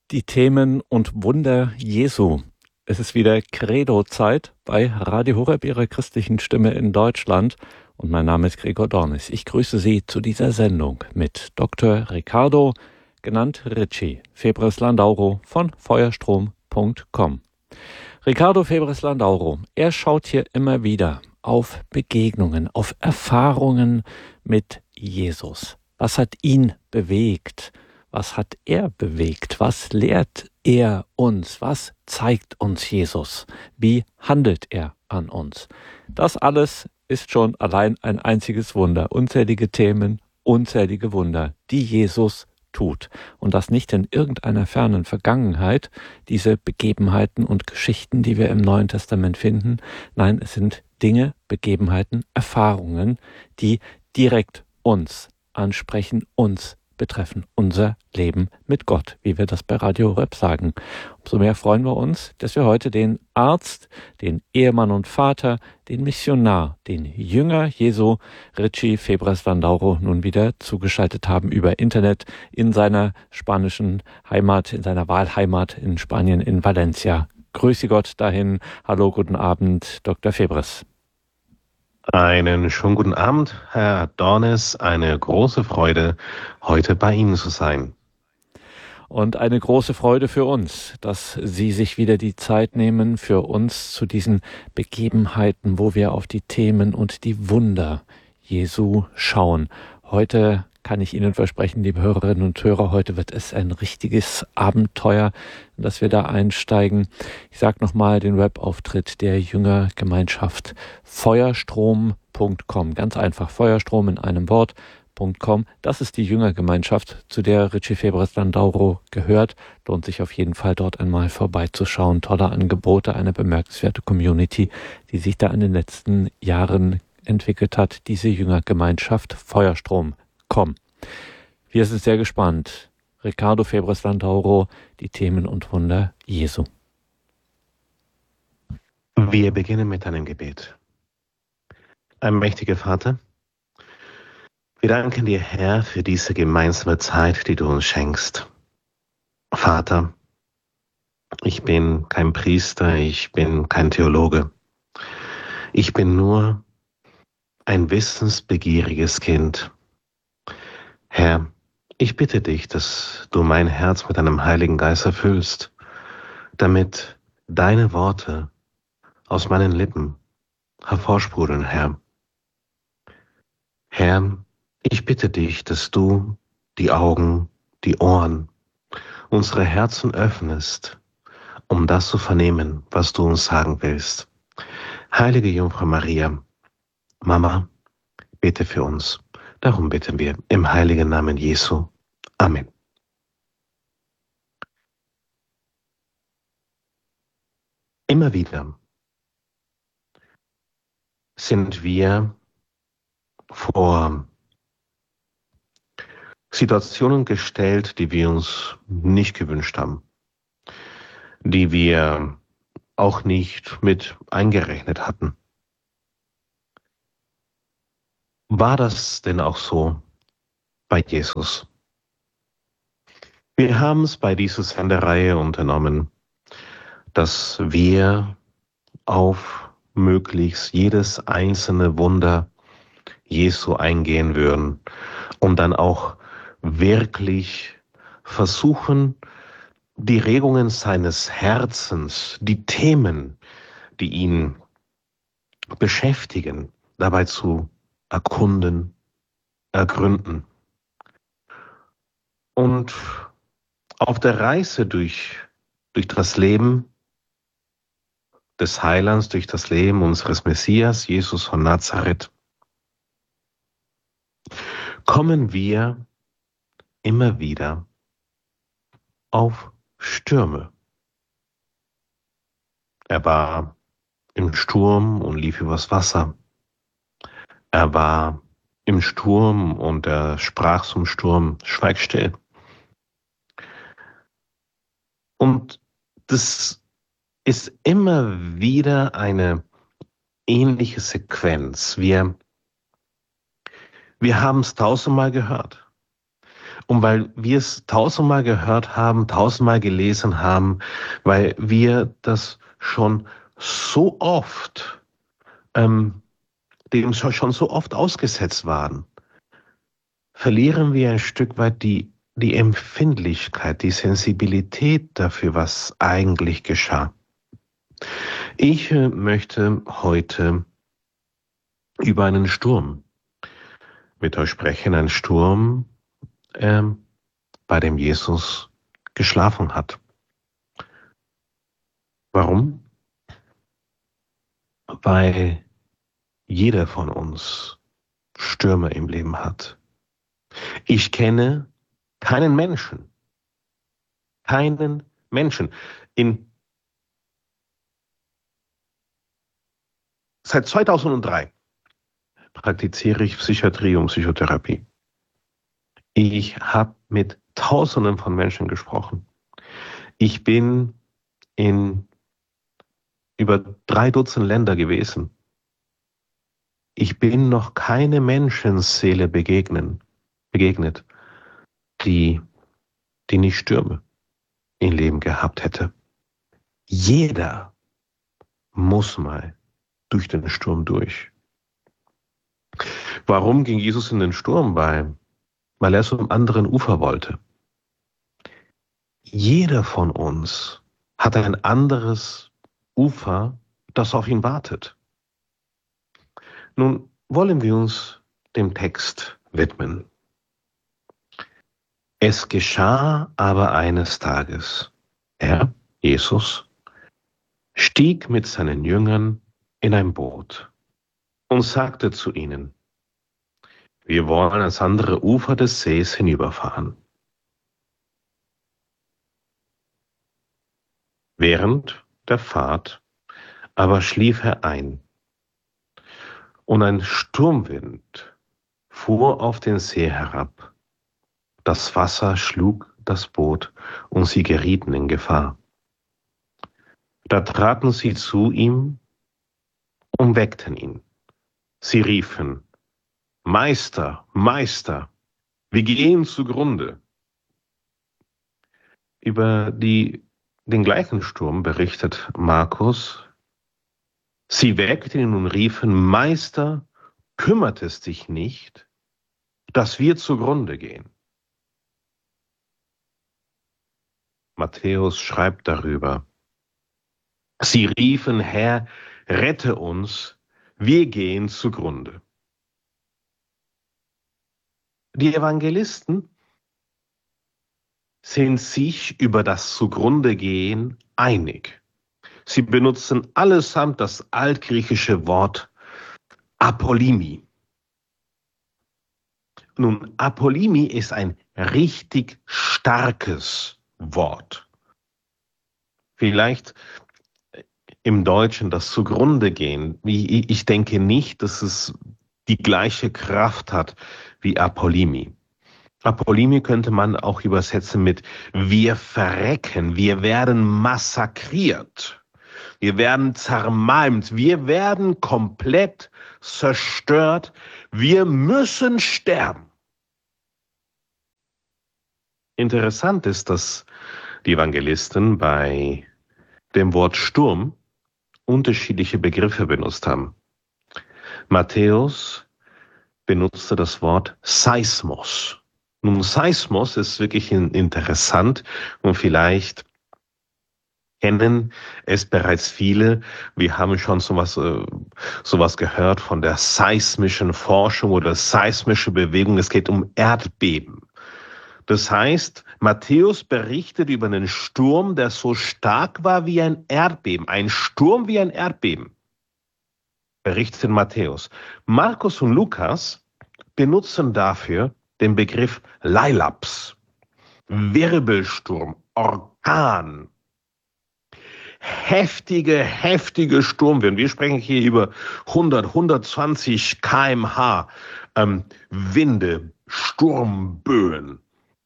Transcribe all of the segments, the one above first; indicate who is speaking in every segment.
Speaker 1: Die Themen und Wunder Jesu. Es ist wieder Credo-Zeit bei Radio Horeb, Ihrer christlichen Stimme in Deutschland. Und mein Name ist Gregor Dornis. Ich grüße Sie zu dieser Sendung mit Dr. Riccardo, genannt Ritchie, Febres Landauro von Feuerstrom.com. Riccardo Febres Landauro, er schaut hier immer wieder auf Begegnungen, auf Erfahrungen mit Jesus. Was hat ihn bewegt? Was hat er bewegt? Was lehrt er uns? Was zeigt uns Jesus? Wie handelt er an uns? Das alles ist schon allein ein einziges Wunder. Unzählige Themen, unzählige Wunder, die Jesus tut. Und das nicht in irgendeiner fernen Vergangenheit, diese Begebenheiten und Geschichten, die wir im Neuen Testament finden. Nein, es sind Dinge, Begebenheiten, Erfahrungen, die direkt uns ansprechen, uns betreffen, unser Leben mit Gott, wie wir das bei Radio Horeb sagen. Umso mehr freuen wir uns, dass wir heute den Arzt, den Ehemann und Vater, den Missionar, den Jünger Jesu, Ritchie Febres Landauro, nun wieder zugeschaltet haben über Internet in seiner spanischen Heimat, in seiner Wahlheimat in Spanien, in Valencia. Grüße Gott dahin. Hallo, guten Abend, Dr. Febres.
Speaker 2: Einen schönen guten Abend, Herr Dornes. Eine große Freude, heute bei Ihnen zu sein.
Speaker 1: Und eine große Freude für uns, dass Sie sich wieder die Zeit nehmen für uns zu diesen Begebenheiten, wo wir auf die Themen und die Wunder Jesu schauen. Heute kann ich Ihnen versprechen, liebe Hörerinnen und Hörer, heute wird es ein richtiges Abenteuer, in das wir da einsteigen. Ich sage nochmal den Webauftritt der Jüngergemeinschaft Feuerstrom.com. Ganz einfach, Feuerstrom in einem Wort.com. Das ist die Jüngergemeinschaft, zu der Ritchie Febres Landauro gehört. Lohnt sich auf jeden Fall, dort einmal vorbeizuschauen. Tolle Angebote, eine bemerkenswerte Community, die sich da in den letzten Jahren entwickelt hat. Diese Jüngergemeinschaft Feuerstrom. Wir sind sehr gespannt. Riccardo Febres Landauro, die Themen und Wunder Jesu.
Speaker 2: Wir beginnen mit einem Gebet. Ein mächtiger Vater, wir danken dir, Herr, für diese gemeinsame Zeit, die du uns schenkst. Vater, ich bin kein Priester, ich bin kein Theologe. Ich bin nur ein wissensbegieriges Kind. Herr, ich bitte dich, dass du mein Herz mit deinem Heiligen Geist erfüllst, damit deine Worte aus meinen Lippen hervorsprudeln, Herr. Herr, ich bitte dich, dass du die Augen, die Ohren, unsere Herzen öffnest, um das zu vernehmen, was du uns sagen willst. Heilige Jungfrau Maria, Mama, bete für uns. Darum bitten wir im heiligen Namen Jesu. Amen. Immer wieder sind wir vor Situationen gestellt, die wir uns nicht gewünscht haben, die wir auch nicht mit eingerechnet hatten. War das denn auch so bei Jesus? Wir haben es bei dieser Sendereihe unternommen, dass wir auf möglichst jedes einzelne Wunder Jesu eingehen würden und dann auch wirklich versuchen, die Regungen seines Herzens, die Themen, die ihn beschäftigen, dabei zu erkunden, ergründen. Und auf der Reise durch das Leben des Heilands, durch das Leben unseres Messias, Jesus von Nazareth, kommen wir immer wieder auf Stürme. Er war im Sturm und lief übers Wasser. Er war im Sturm und er sprach zum Sturm, schweig still. Und das ist immer wieder eine ähnliche Sequenz. Wir haben es tausendmal gehört. und weil wir es tausendmal gehört haben, tausendmal gelesen haben, weil wir das schon so oft, dem schon so oft ausgesetzt waren, verlieren wir ein Stück weit die Empfindlichkeit, die Sensibilität dafür, was eigentlich geschah. Ich möchte heute über einen Sturm mit euch sprechen, ein Sturm, bei dem Jesus geschlafen hat. Warum? Weil jeder von uns Stürme im Leben hat. Ich kenne keinen Menschen, Seit 2003 praktiziere ich Psychiatrie und Psychotherapie. Ich habe mit Tausenden von Menschen gesprochen. Ich bin in über 3 Dutzend Länder gewesen. Ich bin noch keine Menschenseele begegnet, die nicht Stürme im Leben gehabt hätte. Jeder muss mal durch den Sturm durch. Warum ging Jesus in den Sturm? Weil er zum anderen Ufer wollte. Jeder von uns hat ein anderes Ufer, das auf ihn wartet. Nun wollen wir uns dem Text widmen. Es geschah aber eines Tages, er, Jesus, stieg mit seinen Jüngern in ein Boot und sagte zu ihnen: Wir wollen ans andere Ufer des Sees hinüberfahren. Während der Fahrt aber schlief er ein, und ein Sturmwind fuhr auf den See herab. Das Wasser schlug das Boot, und sie gerieten in Gefahr. Da traten sie zu ihm und weckten ihn. Sie riefen: Meister, Meister, wir gehen zugrunde. Über den gleichen Sturm berichtet Markus: Sie weckten ihn und riefen: Meister, kümmert es dich nicht, dass wir zugrunde gehen? Matthäus schreibt darüber: Sie riefen: Herr, rette uns, wir gehen zugrunde. Die Evangelisten sind sich über das Zugrundegehen einig. Sie benutzen allesamt das altgriechische Wort Apolimi. Nun, Apolimi ist ein richtig starkes Wort. Vielleicht im Deutschen das Zugrundegehen. Ich denke nicht, dass es die gleiche Kraft hat wie Apolimi. Apolimi könnte man auch übersetzen mit wir verrecken, wir werden massakriert, wir werden zermalmt, wir werden komplett zerstört, wir müssen sterben. Interessant ist, dass die Evangelisten bei dem Wort Sturm unterschiedliche Begriffe benutzt haben. Matthäus benutzte das Wort Seismos. Nun, Seismos ist wirklich interessant und vielleicht kennen es bereits viele. Wir haben schon sowas gehört von der seismischen Forschung oder seismische Bewegung. Es geht um Erdbeben. Das heißt, Matthäus berichtet über einen Sturm, der so stark war wie ein Erdbeben. Ein Sturm wie ein Erdbeben, berichtet Matthäus. Markus und Lukas benutzen dafür den Begriff Leilaps, Wirbelsturm, Orkan, heftige Sturmwind. Wir sprechen hier über 120 km/h Winde, Sturmböen.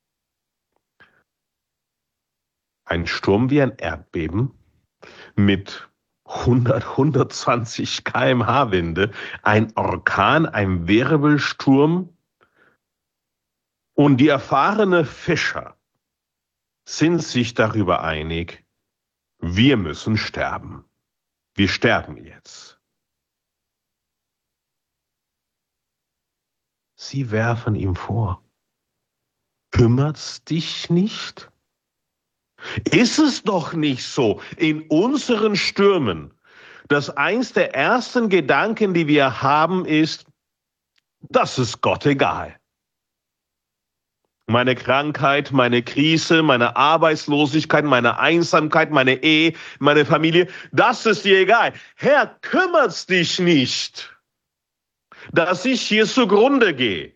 Speaker 2: Ein Sturm wie ein Erdbeben mit 120 km/h Winde, ein Orkan, ein Wirbelsturm. Und die erfahrenen Fischer sind sich darüber einig, wir müssen sterben. Wir sterben jetzt. Sie werfen ihm vor, kümmert's dich nicht? Ist es doch nicht so in unseren Stürmen, dass eins der ersten Gedanken, die wir haben, ist, das ist Gott egal. Meine Krankheit, meine Krise, meine Arbeitslosigkeit, meine Einsamkeit, meine Ehe, meine Familie, das ist dir egal. Herr, kümmert's dich nicht, dass ich hier zugrunde gehe.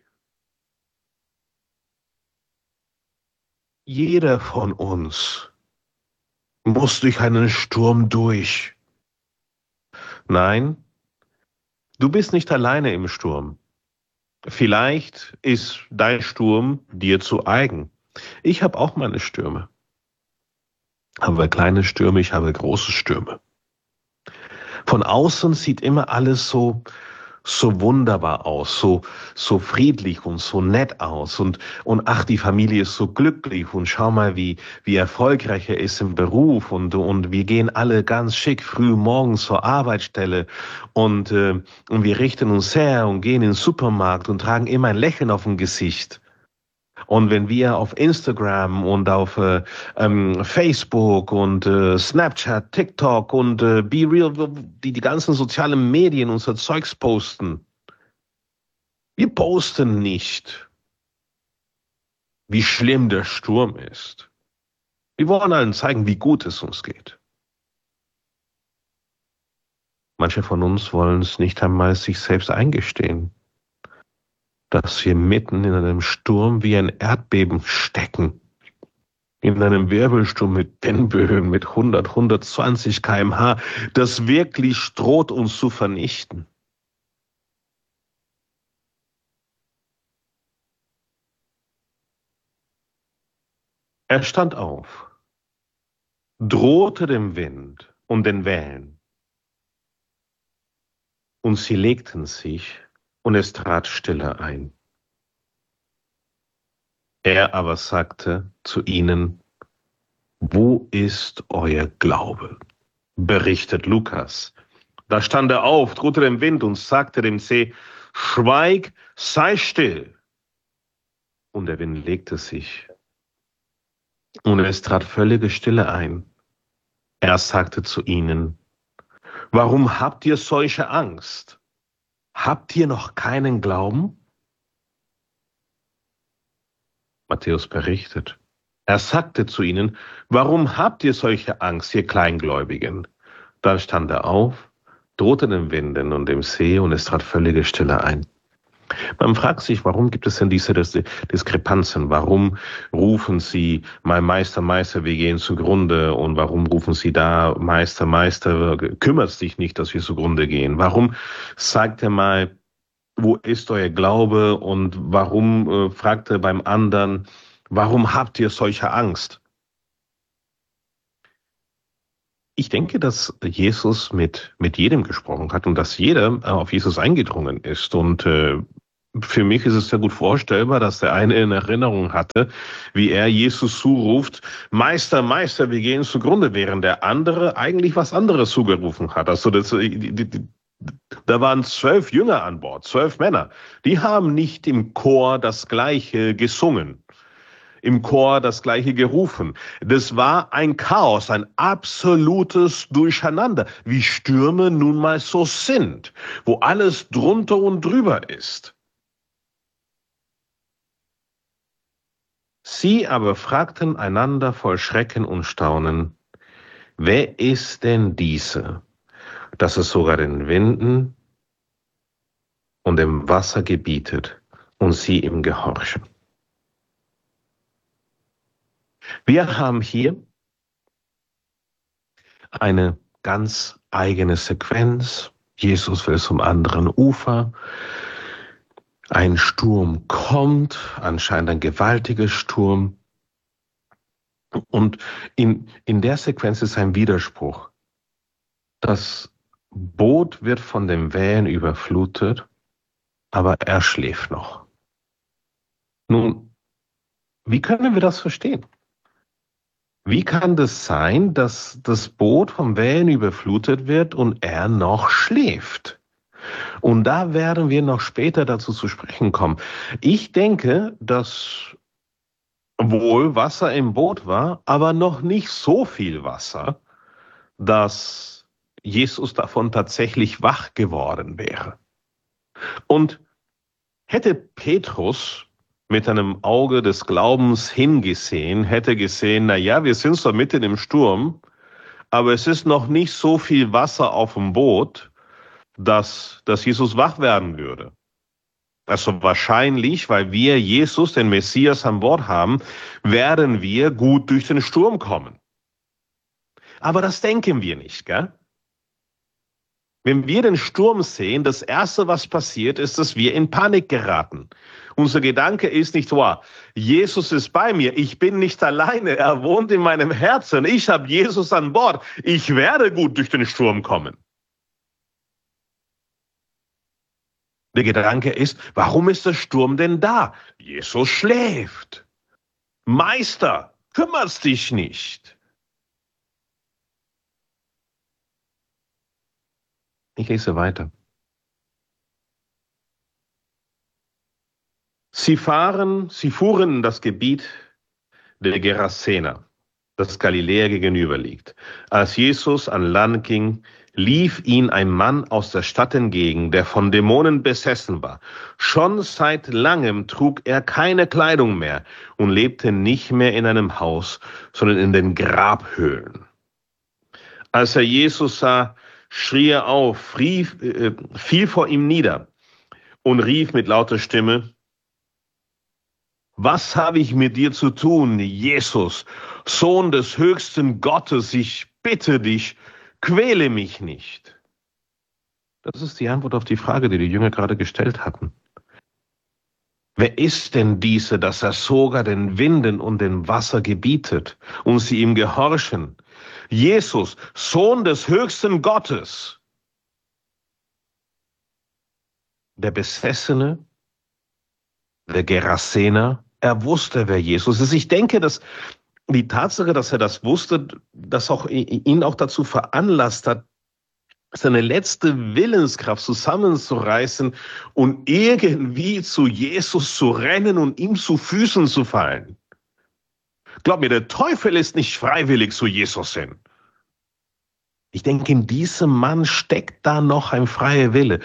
Speaker 2: Jeder von uns muss durch einen Sturm durch. Nein, du bist nicht alleine im Sturm. Vielleicht ist dein Sturm dir zu eigen. Ich habe auch meine Stürme. Aber kleine Stürme, ich habe große Stürme. Von außen sieht immer alles so wunderbar aus, so friedlich und so nett aus und ach, die Familie ist so glücklich und schau mal, wie erfolgreich er ist im Beruf und wir gehen alle ganz schick früh morgens zur Arbeitsstelle und wir richten uns her und gehen in den Supermarkt und tragen immer ein Lächeln auf dem Gesicht. Und wenn wir auf Instagram und auf Facebook und Snapchat, TikTok und BeReal, die ganzen sozialen Medien unser Zeugs posten, wir posten nicht, wie schlimm der Sturm ist. Wir wollen allen zeigen, wie gut es uns geht. Manche von uns wollen es nicht einmal sich selbst eingestehen, dass wir mitten in einem Sturm wie ein Erdbeben stecken. In einem Wirbelsturm mit Windböen mit 100, 120 km/h, das wirklich droht uns zu vernichten. Er stand auf, drohte dem Wind und den Wellen, und sie legten sich, und es trat Stille ein. Er aber sagte zu ihnen, wo ist euer Glaube? Berichtet Lukas. Da stand er auf, drohte dem Wind und sagte dem See, schweig, sei still. Und der Wind legte sich, und es trat völlige Stille ein. Er sagte zu ihnen, warum habt ihr solche Angst? Habt ihr noch keinen Glauben? Matthäus berichtet. Er sagte zu ihnen, warum habt ihr solche Angst, ihr Kleingläubigen? Dann stand er auf, drohte den Winden und dem See, und es trat völlige Stille ein. Man fragt sich, warum gibt es denn diese Diskrepanzen? Warum rufen sie mal Meister, Meister, wir gehen zugrunde? Und warum rufen sie da Meister, Meister, kümmert dich nicht, dass wir zugrunde gehen? Warum sagt er mal, wo ist euer Glaube? Und warum fragt er beim anderen, warum habt ihr solche Angst? Ich denke, dass Jesus mit jedem gesprochen hat und dass jeder auf Jesus eingedrungen ist. Und für mich ist es sehr gut vorstellbar, dass der eine in Erinnerung hatte, wie er Jesus zuruft, Meister, Meister, wir gehen zugrunde, während der andere eigentlich was anderes zugerufen hat. Also da waren 12 Jünger an Bord, 12 Männer. Die haben nicht im Chor das Gleiche gesungen, im Chor das Gleiche gerufen. Das war ein Chaos, ein absolutes Durcheinander, wie Stürme nun mal so sind, wo alles drunter und drüber ist. Sie aber fragten einander voll Schrecken und Staunen, wer ist denn diese, dass es sogar den Winden und dem Wasser gebietet und sie ihm gehorchen? Wir haben hier eine ganz eigene Sequenz. Jesus will zum anderen Ufer. Ein Sturm kommt, anscheinend ein gewaltiger Sturm. Und in der Sequenz ist ein Widerspruch. Das Boot wird von den Wellen überflutet, aber er schläft noch. Nun, Wie können wir das verstehen? Wie kann das sein, dass das Boot vom Wellen überflutet wird und er noch schläft? Und da werden wir noch später dazu zu sprechen kommen. Ich denke, dass wohl Wasser im Boot war, aber noch nicht so viel Wasser, dass Jesus davon tatsächlich wach geworden wäre. Und hätte Petrus mit einem Auge des Glaubens hingesehen, hätte gesehen, na ja, wir sind zwar mitten im Sturm, aber es ist noch nicht so viel Wasser auf dem Boot, dass Jesus wach werden würde. Also wahrscheinlich, weil wir Jesus, den Messias, an Bord haben, werden wir gut durch den Sturm kommen. Aber das denken wir nicht, gell? Wenn wir den Sturm sehen, das Erste, was passiert, ist, dass wir in Panik geraten. Unser Gedanke ist nicht wahr, Jesus ist bei mir, ich bin nicht alleine, er wohnt in meinem Herzen, ich habe Jesus an Bord, ich werde gut durch den Sturm kommen. Der Gedanke ist, warum ist der Sturm denn da? Jesus schläft. Meister, kümmerst dich nicht. Ich lese weiter. Sie fuhren in das Gebiet der Gerasener, das Galiläa gegenüber liegt. Als Jesus an Land ging, lief ihn ein Mann aus der Stadt entgegen, der von Dämonen besessen war. Schon seit langem trug er keine Kleidung mehr und lebte nicht mehr in einem Haus, sondern in den Grabhöhlen. Als er Jesus sah, schrie er auf, fiel vor ihm nieder und rief mit lauter Stimme: Was habe ich mit dir zu tun, Jesus, Sohn des höchsten Gottes? Ich bitte dich, quäle mich nicht. Das ist die Antwort auf die Frage, die die Jünger gerade gestellt hatten. Wer ist denn diese, dass er sogar den Winden und dem Wasser gebietet und sie ihm gehorchen? Jesus, Sohn des höchsten Gottes. Der Besessene, der Gerasener, er wusste, wer Jesus ist. Ich denke, dass die Tatsache, dass er das wusste, das auch ihn auch dazu veranlasst hat, seine letzte Willenskraft zusammenzureißen und irgendwie zu Jesus zu rennen und ihm zu Füßen zu fallen. Glaub mir, der Teufel ist nicht freiwillig zu Jesus hin. Ich denke, in diesem Mann steckt da noch ein freier Wille.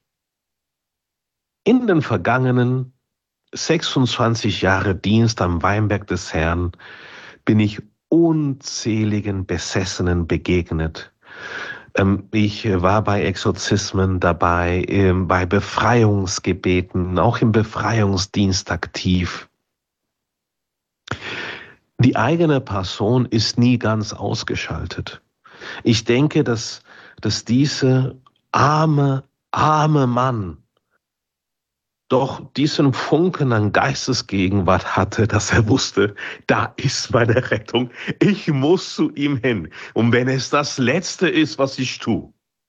Speaker 2: In den vergangenen 26 Jahre Dienst am Weinberg des Herrn bin ich unzähligen Besessenen begegnet. Ich war bei Exorzismen dabei, bei Befreiungsgebeten, auch im Befreiungsdienst aktiv. Die eigene Person ist nie ganz ausgeschaltet. Ich denke, dass dieser arme Mann doch diesen Funken an Geistesgegenwart hatte, dass er wusste, da ist meine Rettung. Ich muss zu ihm hin. Und wenn es das Letzte ist, was ich tue.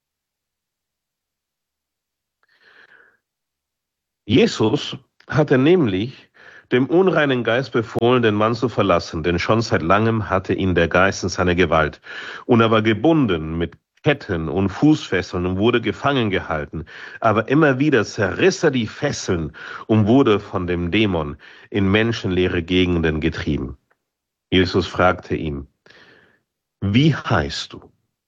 Speaker 2: Jesus hatte nämlich dem unreinen Geist befohlen, den Mann zu verlassen, denn schon seit langem hatte ihn der Geist in seine Gewalt. Und er war gebunden mit Ketten und Fußfesseln und wurde gefangen gehalten. Aber immer wieder zerriss er die Fesseln und wurde von dem Dämon in menschenleere Gegenden getrieben. Jesus fragte ihn: Wie heißt du?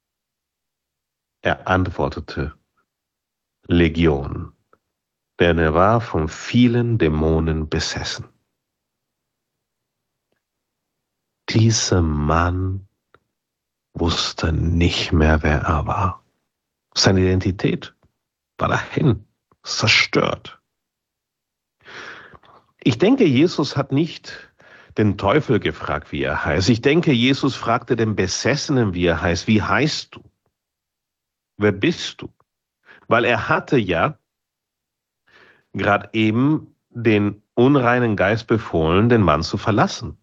Speaker 2: Er antwortete: Legion, denn er war von vielen Dämonen besessen. Dieser Mann wusste nicht mehr, wer er war. Seine Identität war dahin, zerstört. Ich denke, Jesus hat nicht den Teufel gefragt, wie er heißt. Ich denke, Jesus fragte den Besessenen, wie er heißt. Wie heißt du? Wer bist du? Weil er hatte ja gerade eben den unreinen Geist befohlen, den Mann zu verlassen.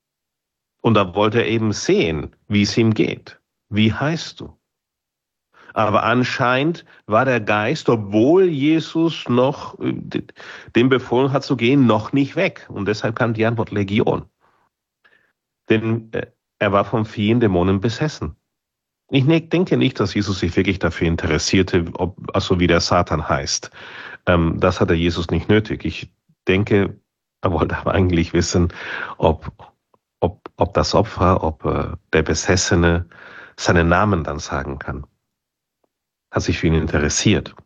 Speaker 2: Und da wollte er eben sehen, wie es ihm geht. Wie heißt du? Aber anscheinend war der Geist, obwohl Jesus noch dem befohlen hat zu gehen, noch nicht weg. Und deshalb kam die Antwort Legion. Denn er war von vielen Dämonen besessen. Ich denke nicht, dass Jesus sich wirklich dafür interessierte, also wie der Satan heißt. Das hatte Jesus nicht nötig. Ich denke, er wollte aber eigentlich wissen, ob das Opfer, ob der Besessene seinen Namen dann sagen kann. Hat sich für ihn interessiert.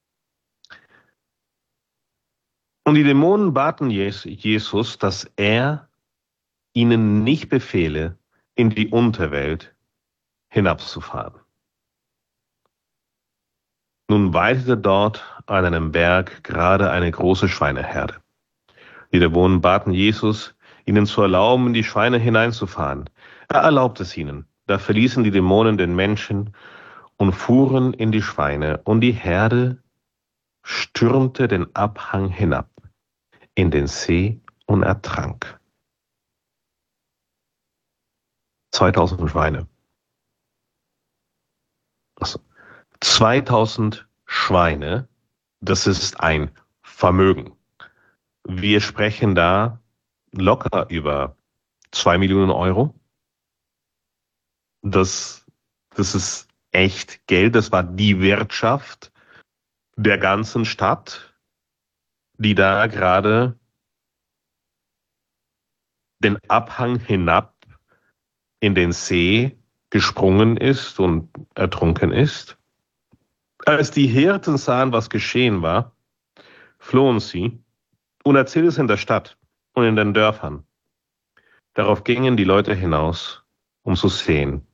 Speaker 2: Und die Dämonen baten Jesus, dass er ihnen nicht befehle, in die Unterwelt hinabzufahren. Nun weidete dort an einem Berg gerade eine große Schweineherde. Die Dämonen baten Jesus, ihnen zu erlauben, in die Schweine hineinzufahren. Er erlaubte es ihnen. Da verließen die Dämonen den Menschen und fuhren in die Schweine, und die Herde stürmte den Abhang hinab in den See und ertrank. 2000 Schweine. Also 2000 Schweine, das ist ein Vermögen. Wir sprechen da locker über 2 Millionen Euro. Das ist echt Geld. Das war die Wirtschaft der ganzen Stadt, die da gerade den Abhang hinab in den See gesprungen ist und ertrunken ist. Als die Hirten sahen, was geschehen war, flohen sie und erzählten es in der Stadt und in den Dörfern. Darauf gingen die Leute hinaus, um zu sehen,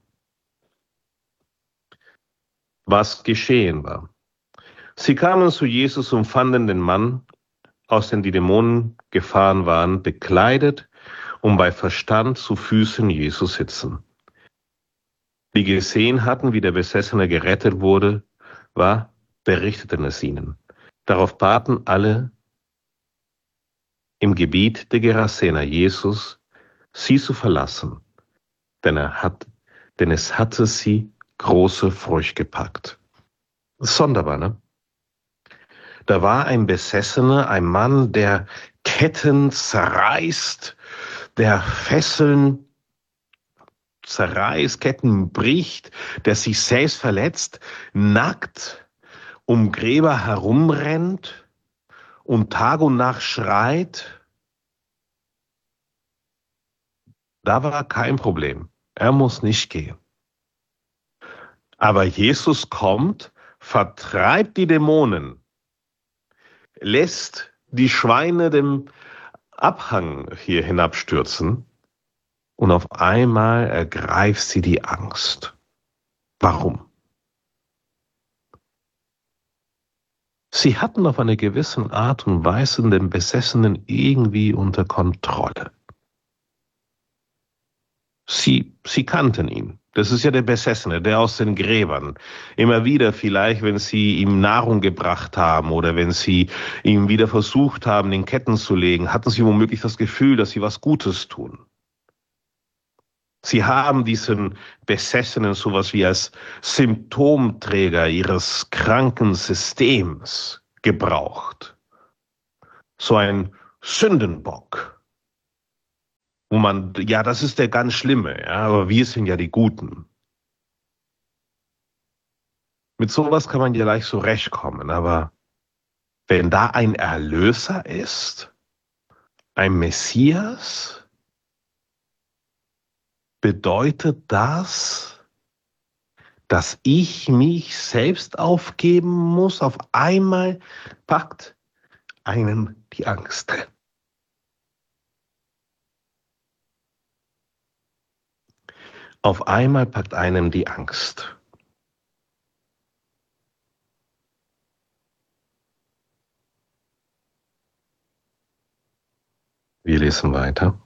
Speaker 2: was geschehen war. Sie kamen zu Jesus und fanden den Mann, aus dem die Dämonen gefahren waren, bekleidet und bei Verstand zu Füßen Jesus sitzen. Die gesehen hatten, wie der Besessene gerettet wurde, berichteten es ihnen. Darauf baten alle im Gebiet der Gerasener Jesus, sie zu verlassen, denn es hatte sie große Furcht gepackt. Sonderbar, ne? Da war ein Besessener, ein Mann, der Ketten zerreißt, der Fesseln zerreißt, Ketten bricht, der sich selbst verletzt, nackt um Gräber herumrennt und Tag und Nacht schreit. Da war kein Problem. Er muss nicht gehen. Aber Jesus kommt, vertreibt die Dämonen, lässt die Schweine dem Abhang hier hinabstürzen und auf einmal ergreift sie die Angst. Warum? Sie hatten auf eine gewisse Art und Weise den Besessenen irgendwie unter Kontrolle. Sie kannten ihn. Das ist ja der Besessene, der aus den Gräbern. Immer wieder vielleicht, wenn sie ihm Nahrung gebracht haben oder wenn sie ihm wieder versucht haben, in Ketten zu legen, hatten sie womöglich das Gefühl, dass sie was Gutes tun. Sie haben diesen Besessenen sowas wie als Symptomträger ihres kranken Systems gebraucht. So ein Sündenbock. Wo man, ja, das ist der ganz Schlimme, ja, aber wir sind ja die Guten. Mit sowas kann man ja leicht zurechtkommen, aber wenn da ein Erlöser ist, ein Messias, bedeutet das, dass ich mich selbst aufgeben muss? Auf einmal packt einen die Angst. Auf einmal packt einem die Angst. Wir lesen weiter.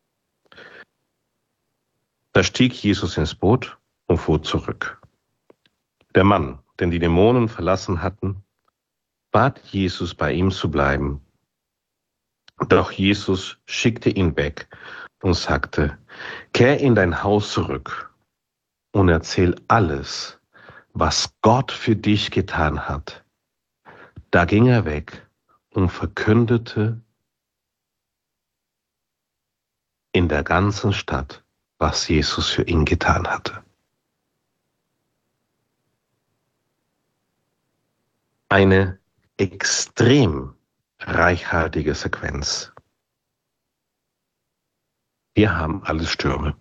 Speaker 2: Da stieg Jesus ins Boot und fuhr zurück. Der Mann, den die Dämonen verlassen hatten, bat Jesus, bei ihm zu bleiben. Doch Jesus schickte ihn weg und sagte, kehr in dein Haus zurück und erzähl alles, was Gott für dich getan hat, da ging er weg und verkündete in der ganzen Stadt, was Jesus für ihn getan hatte. Eine extrem reichhaltige Sequenz. Wir haben alle Stürme.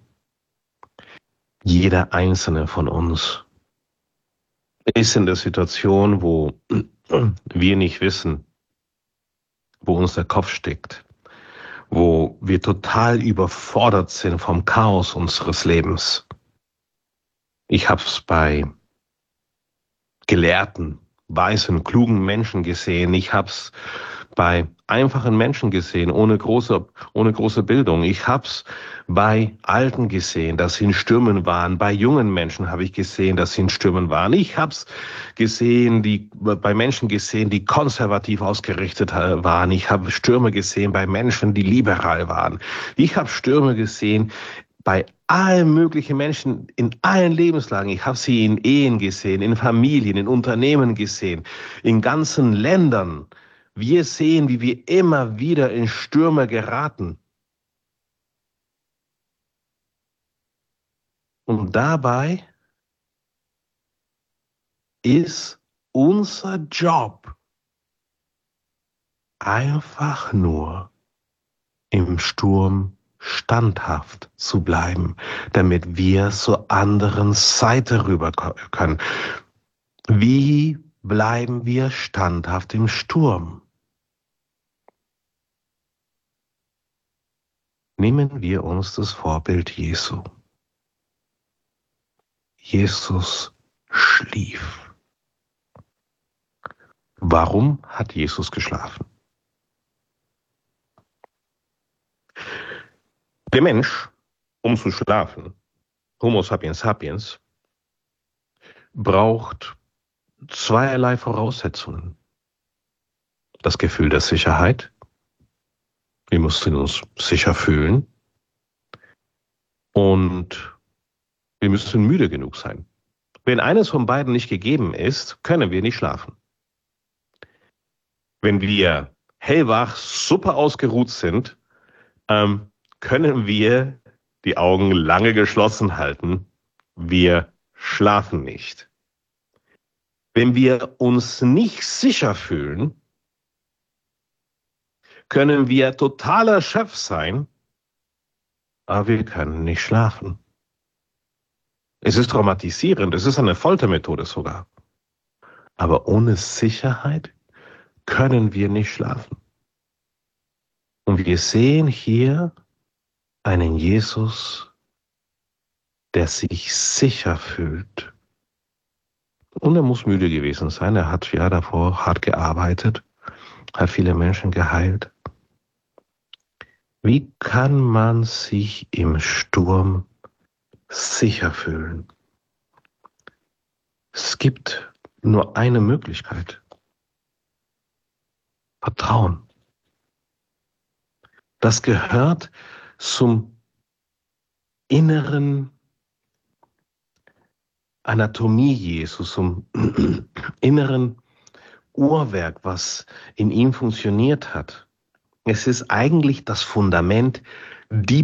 Speaker 2: Jeder einzelne von uns ist in der Situation, wo wir nicht wissen, wo unser Kopf steckt, wo wir total überfordert sind vom Chaos unseres Lebens. Ich habe es bei gelehrten, weisen, klugen Menschen gesehen. Ich habe es bei einfachen Menschen gesehen, ohne große Bildung. Ich habe es bei Alten gesehen, dass sie in Stürmen waren. Bei jungen Menschen habe ich gesehen, dass sie in Stürmen waren. Ich habe es gesehen, bei Menschen gesehen, die konservativ ausgerichtet waren. Ich habe Stürme gesehen bei Menschen, die liberal waren. Ich habe Stürme gesehen bei allen möglichen Menschen in allen Lebenslagen. Ich habe sie in Ehen gesehen, in Familien, in Unternehmen gesehen, in ganzen Ländern. Wir sehen, wie wir immer wieder in Stürme geraten. Und dabei ist unser Job einfach nur im Sturm standhaft zu bleiben, damit wir zur anderen Seite rüber können. Wie bleiben wir standhaft im Sturm? Nehmen wir uns das Vorbild Jesu. Jesus schlief. Warum hat Jesus geschlafen? Der Mensch, um zu schlafen, Homo sapiens sapiens, braucht zweierlei Voraussetzungen. Das Gefühl der Sicherheit. Wir müssen uns sicher fühlen. Und wir müssen müde genug sein. Wenn eines von beiden nicht gegeben ist, können wir nicht schlafen. Wenn wir hellwach, super ausgeruht sind, können wir die Augen lange geschlossen halten. Wir schlafen nicht. Wenn wir uns nicht sicher fühlen, können wir total erschöpft sein, aber wir können nicht schlafen. Es ist traumatisierend, es ist eine Foltermethode sogar. Aber ohne Sicherheit können wir nicht schlafen. Und wir sehen hier einen Jesus, der sich sicher fühlt. Und er muss müde gewesen sein. Er hat ja davor hart gearbeitet, hat viele Menschen geheilt. Wie kann man sich im Sturm sicher fühlen? Es gibt nur eine Möglichkeit. Vertrauen. Das gehört zum inneren Anatomie Jesus, zum inneren Uhrwerk, was in ihm funktioniert hat. Es ist eigentlich das Fundament, die